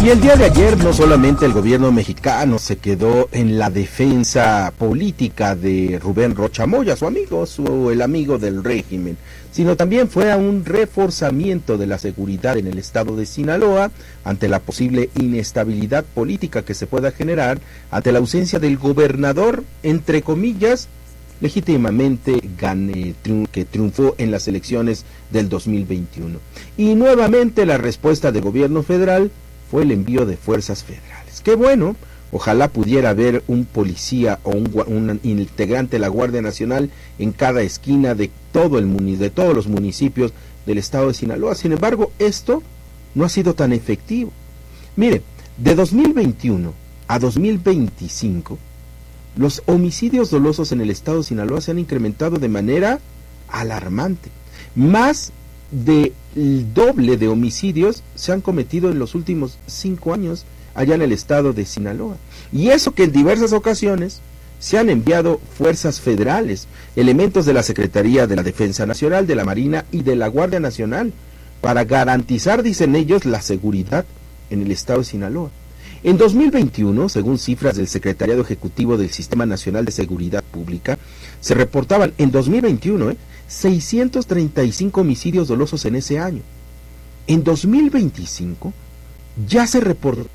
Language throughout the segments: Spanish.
Y el día de ayer no solamente el gobierno mexicano se quedó en la defensa política de Rubén Rocha Moya, su amigo, el amigo del régimen, sino también fue a un reforzamiento de la seguridad en el estado de Sinaloa ante la posible inestabilidad política que se pueda generar ante la ausencia del gobernador, entre comillas, legítimamente que triunfó en las elecciones del 2021. Y nuevamente la respuesta del gobierno federal fue el envío de fuerzas federales. ¡Qué bueno! Ojalá pudiera haber un policía o un integrante de la Guardia Nacional en cada esquina de todos los municipios del estado de Sinaloa. Sin embargo, esto no ha sido tan efectivo. Mire, de 2021 a 2025, los homicidios dolosos en el estado de Sinaloa se han incrementado de manera alarmante. Más del doble de homicidios se han cometido en los últimos 5 años allá en el estado de Sinaloa. Y eso que en diversas ocasiones se han enviado fuerzas federales, elementos de la Secretaría de la Defensa Nacional, de la Marina y de la Guardia Nacional, para garantizar, dicen ellos, la seguridad en el estado de Sinaloa. En 2021, según cifras del Secretariado Ejecutivo del Sistema Nacional de Seguridad Pública, se reportaban en 2021 635 homicidios dolosos en ese año. En 2025 ya se reportaron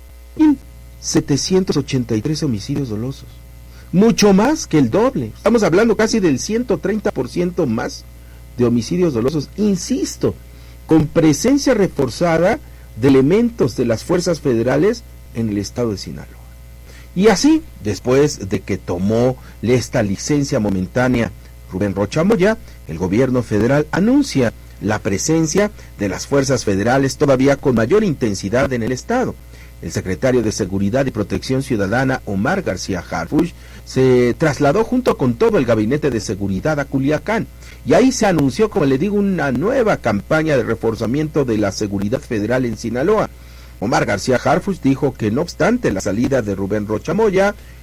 1,783 homicidios dolosos, mucho más que el doble. Estamos hablando casi del 130% más de homicidios dolosos, insisto, con presencia reforzada de elementos de las fuerzas federales en el estado de Sinaloa. Y así, después de que tomó esta licencia momentánea Rubén Rocha Moya, el gobierno federal anuncia la presencia de las fuerzas federales todavía con mayor intensidad en el estado. El secretario de Seguridad y Protección Ciudadana, Omar García Harfuch, se trasladó junto con todo el gabinete de seguridad a Culiacán, y ahí se anunció, como le digo, una nueva campaña de reforzamiento de la seguridad federal en Sinaloa. Omar García Harfuch dijo que no obstante la salida de Rubén Rocha Moya,